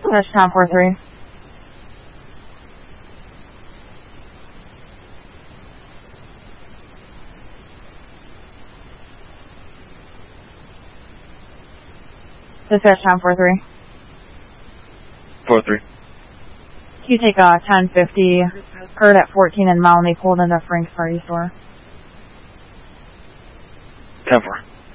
Touchdown 4-3. Dispatch time 4-3. 4-3. You take 1050, Kurt at 14 and Melanie pulled into Frank's Party Store. 10-4.